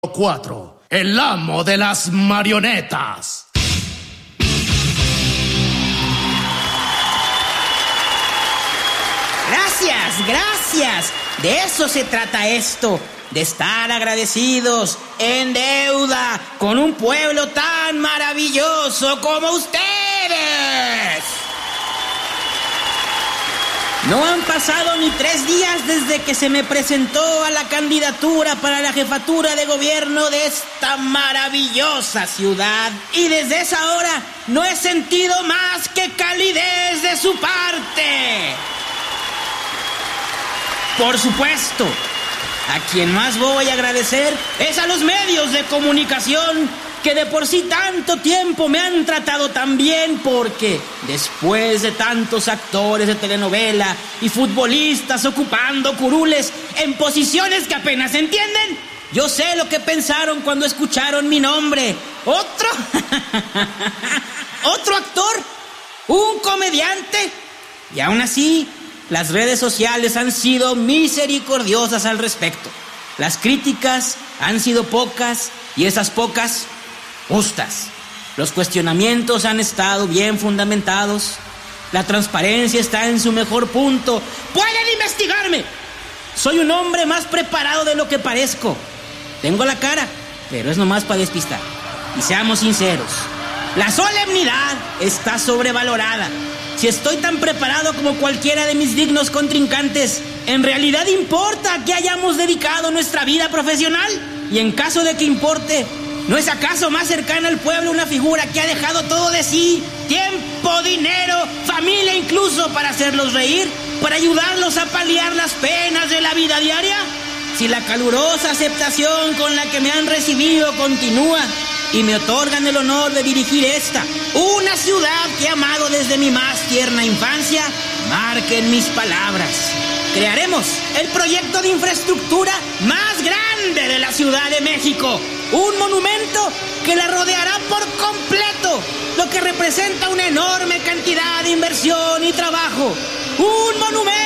4, el amo de las marionetas. Gracias. De eso se trata esto, de estar agradecidos, en deuda, con un pueblo tan maravilloso como ustedes. No han pasado ni 3 días desde que se me presentó a la candidatura para la jefatura de gobierno de esta maravillosa ciudad. Y desde esa hora no he sentido más que calidez de su parte. Por supuesto, a quien más voy a agradecer es a los medios de comunicación que de por sí tanto tiempo me han tratado tan bien, porque después de tantos actores de telenovela y futbolistas ocupando curules en posiciones que apenas entienden, yo sé lo que pensaron cuando escucharon mi nombre. ¿Otro? ¿Otro actor? ¿Un comediante? Y aún así, las redes sociales han sido misericordiosas al respecto. Las críticas han sido pocas, y esas pocas, justas. Los cuestionamientos han estado bien fundamentados. La transparencia está en su mejor punto. ¡Pueden investigarme! Soy un hombre más preparado de lo que parezco. Tengo la cara, pero es nomás para despistar. Y seamos sinceros, la solemnidad está sobrevalorada. Si estoy tan preparado como cualquiera de mis dignos contrincantes, ¿en realidad importa que hayamos dedicado nuestra vida profesional? Y en caso de que importe, ¿no es acaso más cercana al pueblo una figura que ha dejado todo de sí, tiempo, dinero, familia incluso, para hacerlos reír, para ayudarlos a paliar las penas de la vida diaria? Si la calurosa aceptación con la que me han recibido continúa y me otorgan el honor de dirigir una ciudad que he amado desde mi más tierna infancia, marquen mis palabras. Crearemos el proyecto de infraestructura más grande de la Ciudad de México. Un monumento que la rodeará por completo, lo que representa una enorme cantidad de inversión y trabajo. Un monumento